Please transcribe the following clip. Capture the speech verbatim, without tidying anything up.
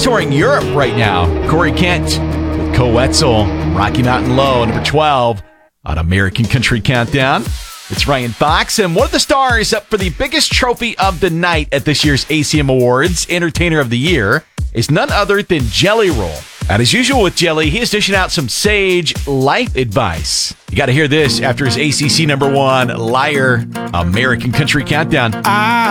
touring Europe right now. Corey Kent with Coetzel, Rocky Mountain Low, number twelve on American Country Countdown. It's Ryan Fox, and one of the stars up for the biggest trophy of the night at this year's A C M Awards, Entertainer of the Year, is none other than Jelly Roll. And as usual with Jelly, he is dishing out some sage life advice. You got to hear this after his A C C number one, Liar, American Country Countdown. I